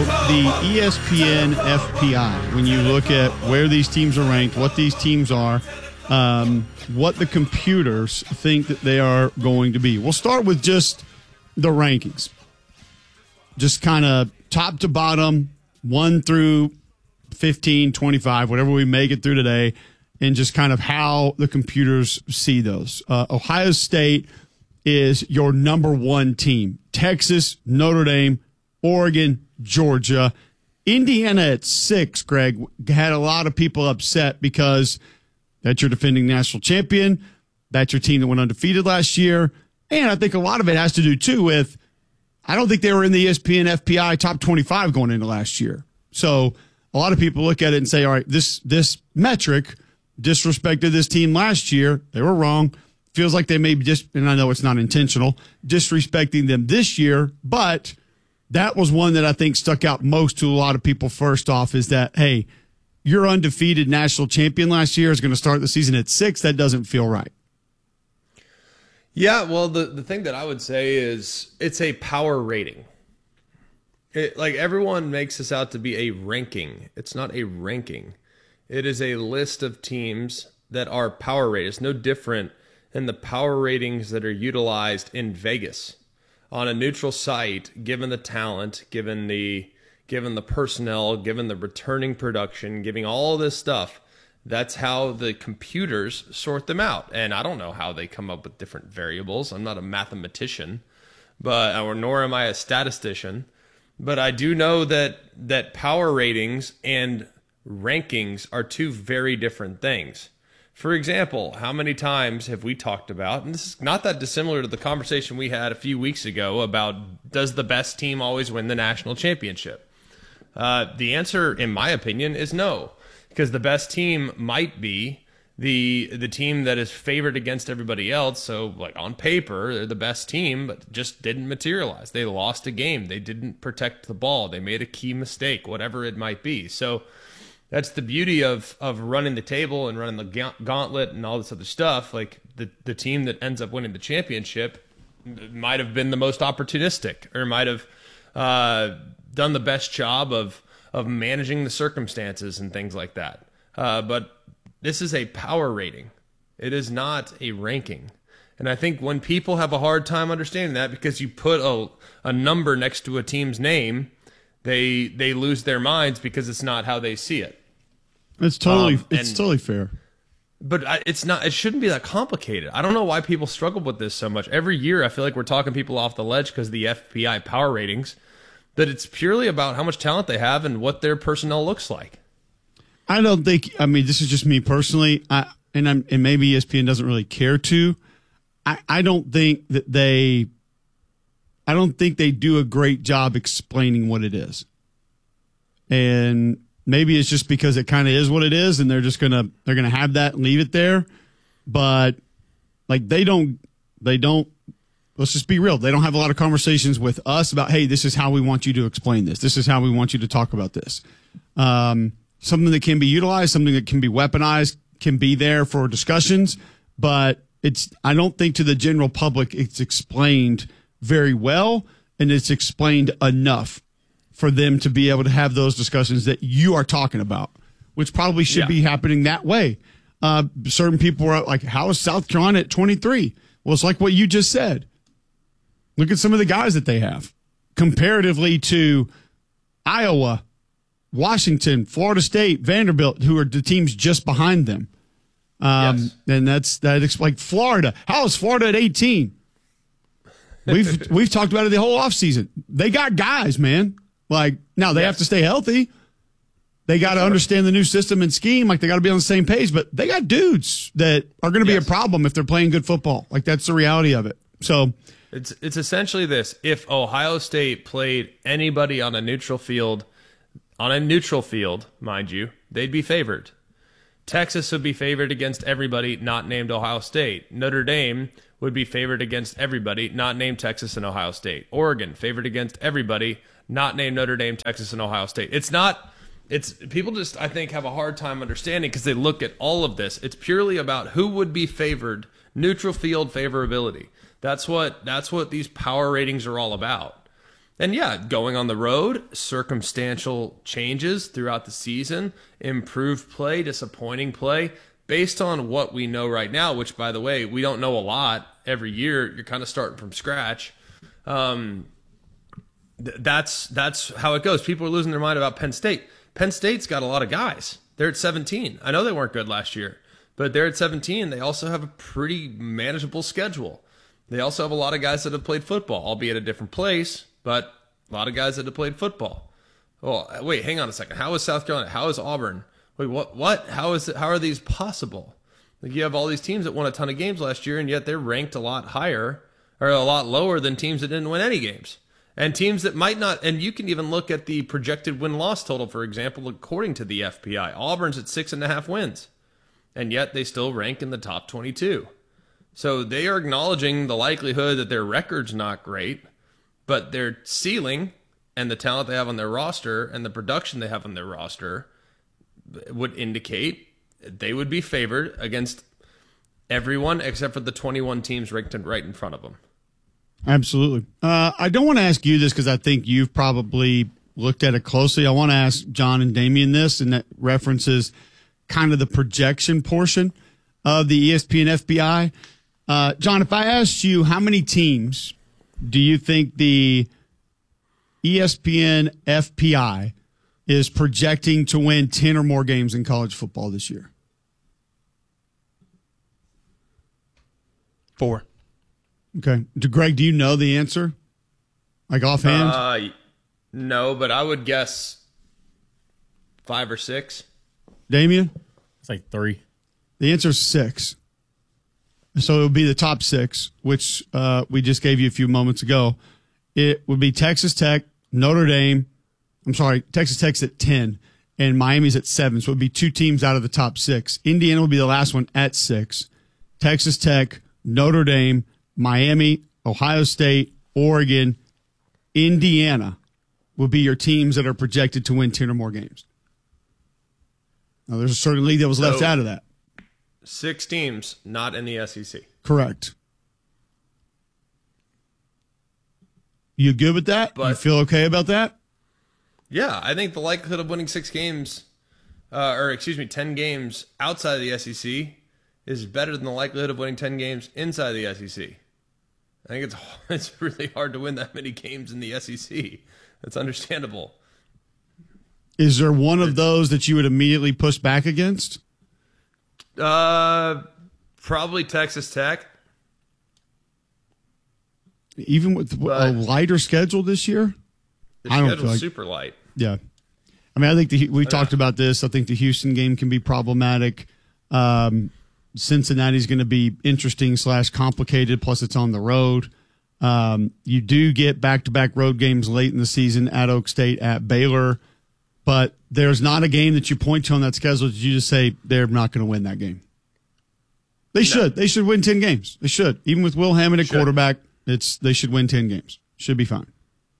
the ESPN FPI, when you look at where these teams are ranked, what these teams are, what the computers think that they are going to be. We'll start with just the rankings. Just kind of top to bottom, 1 through 15, 25, whatever we make it through today, and just kind of how the computers see those. Ohio State is your number 1 team. Texas, Notre Dame, Oregon, Georgia. Indiana at 6, Greg, had a lot of people upset because that's your defending national champion. That's your team that went undefeated last year. And I think a lot of it has to do, too, with I don't think they were in the ESPN FPI top 25 going into last year. So a lot of people look at it and say, all right, this metric disrespected this team last year. They were wrong. Feels like they may be and I know it's not intentional, disrespecting them this year. But that was one that I think stuck out most to a lot of people. First off is that, hey, your undefeated national champion last year is going to start the season at 6. That doesn't feel right. Yeah, well, the thing that I would say is it's a power rating. Like everyone makes this out to be a ranking. It's not a ranking. It is a list of teams that are power rated. It's no different than the power ratings that are utilized in Vegas on a neutral site, given the talent, given the personnel, given the returning production, giving all this stuff. That's how the computers sort them out. And I don't know how they come up with different variables. I'm not a mathematician, nor am I a statistician. But I do know that power ratings and rankings are 2 very different things. For example, how many times have we talked about, and this is not that dissimilar to the conversation we had a few weeks ago about does the best team always win the national championship? The answer, in my opinion, is no. Because the best team might be the team that is favored against everybody else. So, like on paper, they're the best team, but just didn't materialize. They lost a game. They didn't protect the ball. They made a key mistake, whatever it might be. So that's the beauty of running the table and running the gauntlet and all this other stuff. Like the team that ends up winning the championship might have been the most opportunistic or might have done the best job of managing the circumstances and things like that. But this is a power rating. It is not a ranking. And I think when people have a hard time understanding that because you put a number next to a team's name, they lose their minds because it's not how they see it. It's totally fair. But it shouldn't be that complicated. I don't know why people struggle with this so much. Every year I feel like we're talking people off the ledge because of the FPI power ratings. That it's purely about how much talent they have and what their personnel looks like. I don't think. I mean, this is just me personally, and maybe ESPN doesn't really care to. I don't think that they. I don't think they do a great job explaining what it is, and maybe it's just because it kind of is what it is, and they're gonna have that and leave it there. But like they don't. Let's just be real. They don't have a lot of conversations with us about, hey, this is how we want you to explain this. This is how we want you to talk about this. Something that can be utilized, something that can be weaponized, can be there for discussions. But I don't think to the general public it's explained very well, and it's explained enough for them to be able to have those discussions that you are talking about, which probably should be happening that way. Certain people were like, how is South Carolina at 23? Well, it's like what you just said. Look at some of the guys that they have comparatively to Iowa, Washington, Florida State, Vanderbilt, who are the teams just behind them. Yes. And that's like Florida. How is Florida at 18? We've talked about it the whole offseason. They got guys, man. Like now they have to stay healthy. They got to understand the new system and scheme. Like they got to be on the same page. But they got dudes that are going to be a problem if they're playing good football. Like that's the reality of it. So. It's essentially this. If Ohio State played anybody on a neutral field, mind you, they'd be favored. Texas would be favored against everybody not named Ohio State. Notre Dame would be favored against everybody not named Texas and Ohio State. Oregon favored against everybody not named Notre Dame, Texas, and Ohio State. It's people just, I think, have a hard time understanding because they look at all of this. It's purely about who would be favored, neutral field favorability. That's what these power ratings are all about. And yeah, going on the road, circumstantial changes throughout the season, improved play, disappointing play, based on what we know right now, which, by the way, we don't know a lot. Every year, you're kind of starting from scratch. That's how it goes. People are losing their mind about Penn State. Penn State's got a lot of guys. They're at 17. I know they weren't good last year, but they're at 17. They also have a pretty manageable schedule. They also have a lot of guys that have played football, albeit at a different place, but a lot of guys that have played football. Oh, wait, hang on a second. How is South Carolina? How is Auburn? Wait, what? How are these possible? Like, you have all these teams that won a ton of games last year, and yet they're ranked a lot higher or a lot lower than teams that didn't win any games. And teams that might not, and you can even look at the projected win-loss total, for example, according to the FPI. Auburn's at 6.5 wins, and yet they still rank in the top 22. So they are acknowledging the likelihood that their record's not great, but their ceiling and the talent they have on their roster and the production they have on their roster would indicate they would be favored against everyone except for the 21 teams ranked right in front of them. Absolutely. I don't want to ask you this because I think you've probably looked at it closely. I want to ask John and Damian this, and that references kind of the projection portion of the ESPN FPI. John, if I asked you how many teams do you think the ESPN FPI is projecting to win 10 or more games in college football this year? 4. Okay. Greg, do you know the answer? Like offhand? No, but I would guess 5 or 6. Damian? It's like 3. The answer is 6. So it would be the top 6, which we just gave you a few moments ago. It would be Texas Tech, Notre Dame. I'm sorry, Texas Tech's at 10, and Miami's at 7. So it would be 2 teams out of the top 6. Indiana would be the last one at 6. Texas Tech, Notre Dame, Miami, Ohio State, Oregon, Indiana will be your teams that are projected to win 10 or more games. Now, there's a certain league that was left out of that. 6 teams not in the SEC. Correct. You good with that? You feel okay about that? Yeah, I think the likelihood of winning 10 games outside of the SEC is better than the likelihood of winning 10 games inside the SEC. I think it's really hard to win that many games in the SEC. That's understandable. Is there one of those that you would immediately push back against? Probably Texas Tech. Even with a lighter schedule this year? The schedule's super light. Yeah. I mean, I think we talked about this. I think the Houston game can be problematic. Cincinnati's going to be interesting / complicated, plus it's on the road. You do get back-to-back road games late in the season at Oak State, at Baylor, but there's not a game that you point to on that schedule that you just say they're not going to win that game. They should. They should win 10 games. They should. Even with Will Hammond at quarterback, they should win 10 games. Should be fine.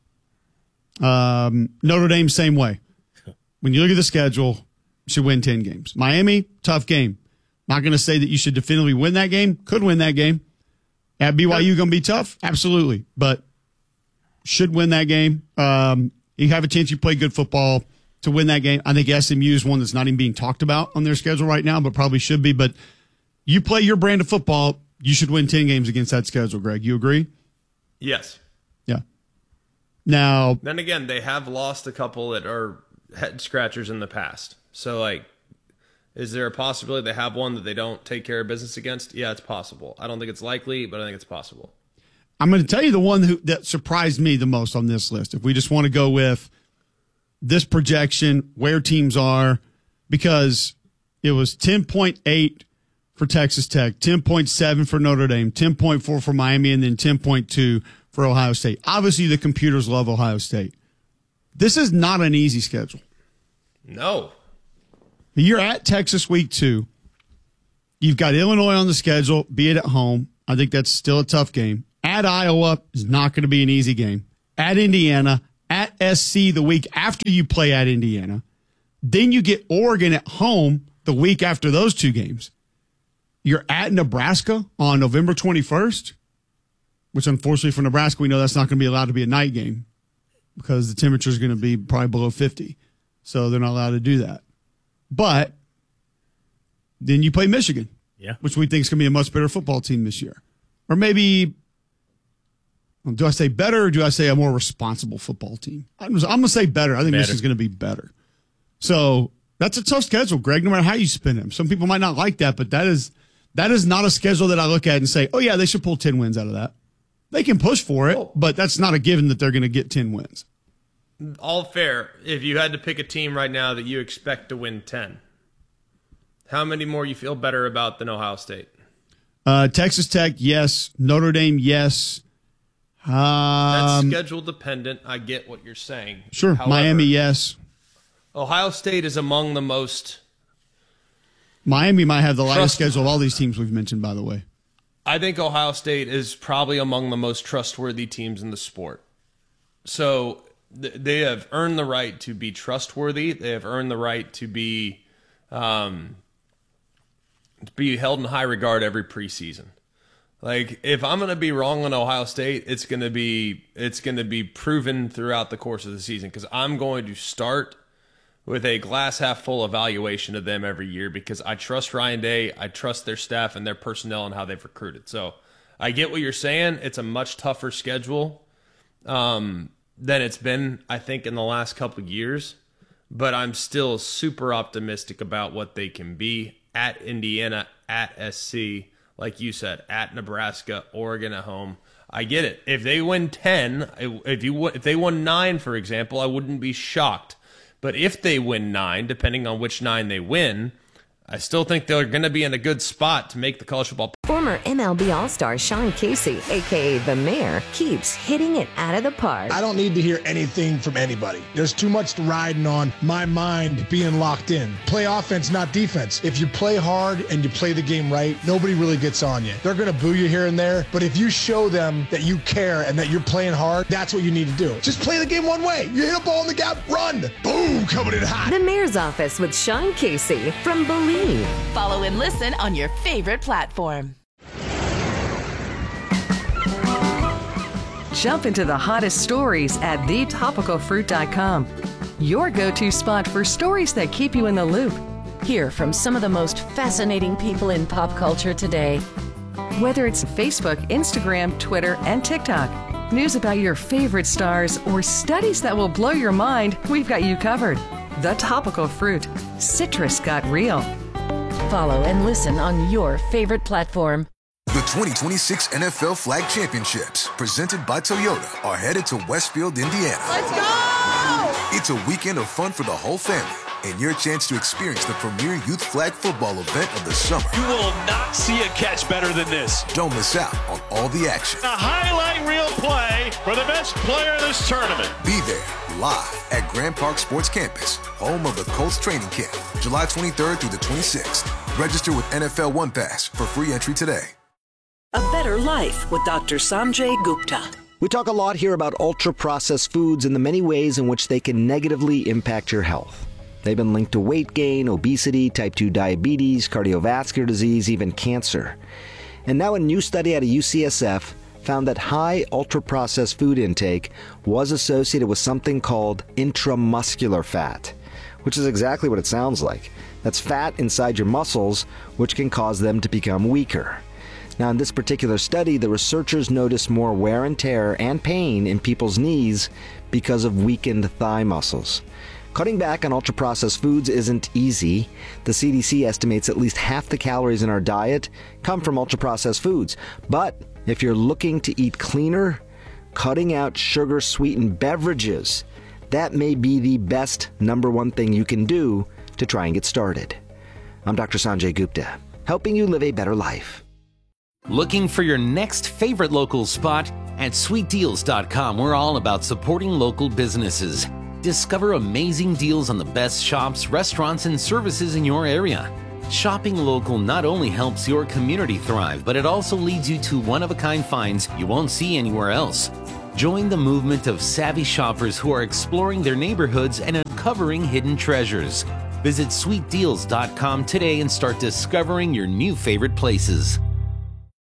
Notre Dame, same way. When you look at the schedule, should win 10 games. Miami, tough game. Not going to say that you should definitively win that game. Could win that game. At BYU, going to be tough? Absolutely. But should win that game. You have a chance you play good football to win that game. I think SMU is one that's not even being talked about on their schedule right now, but probably should be. But you play your brand of football, you should win 10 games against that schedule, Greg. You agree? Yes. Yeah. Now, then again, they have lost a couple that are head scratchers in the past. So, is there a possibility they have one that they don't take care of business against? Yeah, it's possible. I don't think it's likely, but I think it's possible. I'm going to tell you the one that surprised me the most on this list. If we just want to go with this projection, where teams are, because it was 10.8 for Texas Tech, 10.7 for Notre Dame, 10.4 for Miami, and then 10.2 for Ohio State. Obviously, the computers love Ohio State. This is not an easy schedule. No. You're at Texas week 2. You've got Illinois on the schedule, be it at home. I think that's still a tough game. At Iowa is not going to be an easy game. At Indiana, at SC the week after you play at Indiana. Then you get Oregon at home the week after those 2 games. You're at Nebraska on November 21st, which unfortunately for Nebraska, we know that's not going to be allowed to be a night game. because the temperature is going to be probably below 50. So they're not allowed to do that. But then you play Michigan, which we think is going to be a much better football team this year. Or maybe, do I say better or do I say a more responsible football team? I'm going to say better. I think Michigan's going to be better. So that's a tough schedule, Greg, no matter how you spin it. Some people might not like that, but that is not a schedule that I look at and say, oh, yeah, they should pull 10 wins out of that. They can push for it, but that's not a given that they're going to get 10 wins. All fair. If you had to pick a team right now that you expect to win 10, how many more you feel better about than Ohio State? Texas Tech, yes. Notre Dame, yes. That's schedule dependent. I get what you're saying. Sure. However, Miami, yes. Ohio State is among the most. Miami might have the lightest schedule of all these teams we've mentioned, by the way. I think Ohio State is probably among the most trustworthy teams in the sport. So they have earned the right to be trustworthy. They have earned the right to be held in high regard every preseason. Like, if I'm going to be wrong on Ohio State, it's going to be proven throughout the course of the season, because I'm going to start with a glass half full evaluation of them every year, because I trust Ryan Day, I trust their staff and their personnel and how they've recruited. So I get what you're saying. It's a much tougher schedule than it's been, I think, in the last couple of years. But I'm still super optimistic about what they can be at Indiana, at SC, like you said, at Nebraska, Oregon at home. I get it. If they win 10, if they won 9, for example, I wouldn't be shocked. But if they win 9, depending on which 9 they win, I still think they're going to be in a good spot to make the college football. Former MLB All-Star Sean Casey, a.k.a. The Mayor, keeps hitting it out of the park. I don't need to hear anything from anybody. There's too much riding on my mind being locked in. Play offense, not defense. If you play hard and you play the game right, nobody really gets on you. They're going to boo you here and there, but if you show them that you care and that you're playing hard, that's what you need to do. Just play the game one way. You hit a ball in the gap, run. Boom, coming in hot. The Mayor's Office with Sean Casey from Believe. Follow and listen on your favorite platform. Jump into the hottest stories at thetopicalfruit.com. Your go-to spot for stories that keep you in the loop. Hear from some of the most fascinating people in pop culture today. Whether it's Facebook, Instagram, Twitter, and TikTok, news about your favorite stars, or studies that will blow your mind, we've got you covered. The Topical Fruit. Citrus got real. Follow and listen on your favorite platform. The 2026 NFL Flag Championships, presented by Toyota, are headed to Westfield, Indiana. Let's go! It's a weekend of fun for the whole family, and your chance to experience the premier youth flag football event of the summer. You will not see a catch better than this. Don't miss out on all the action. A highlight reel play for the best player in this tournament. Be there live at Grand Park Sports Campus, home of the Colts training camp, July 23rd through the 26th. Register with NFL One Pass for free entry today. A Better Life with Dr. Sanjay Gupta. We talk a lot here about ultra-processed foods and the many ways in which they can negatively impact your health. They've been linked to weight gain, obesity, type 2 diabetes, cardiovascular disease, even cancer. And now a new study out of UCSF found that high ultra-processed food intake was associated with something called intramuscular fat, which is exactly what it sounds like. That's fat inside your muscles, which can cause them to become weaker. Now, in this particular study, the researchers noticed more wear and tear and pain in people's knees because of weakened thigh muscles. Cutting back on ultra-processed foods isn't easy. The CDC estimates at least half the calories in our diet come from ultra-processed foods. But if you're looking to eat cleaner, cutting out sugar-sweetened beverages, that may be the best number one thing you can do to try and get started. I'm Dr. Sanjay Gupta, helping you live a better life. Looking for your next favorite local spot? At sweetdeals.com, we're all about supporting local businesses. Discover amazing deals on the best shops, restaurants, and services in your area. Shopping local not only helps your community thrive, but it also leads you to one-of-a-kind finds you won't see anywhere else. Join the movement of savvy shoppers who are exploring their neighborhoods and uncovering hidden treasures. Visit sweetdeals.com today and start discovering your new favorite places.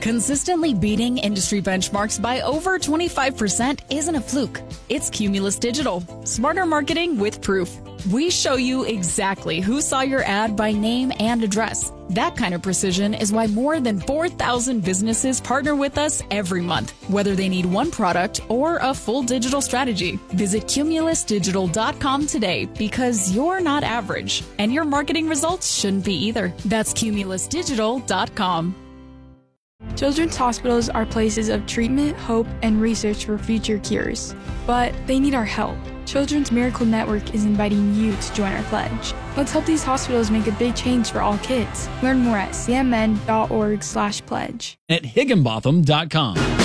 Consistently beating industry benchmarks by over 25% isn't a fluke. It's Cumulus Digital. Smarter marketing with proof. We show you exactly who saw your ad by name and address. That kind of precision is why more than 4,000 businesses partner with us every month, whether they need one product or a full digital strategy. Visit cumulusdigital.com today because you're not average, and your marketing results shouldn't be either. That's cumulusdigital.com. Children's hospitals are places of treatment, hope, and research for future cures. But they need our help. Children's Miracle Network is inviting you to join our pledge. Let's help these hospitals make a big change for all kids. Learn more at cmn.org/pledge. At Higginbotham.com.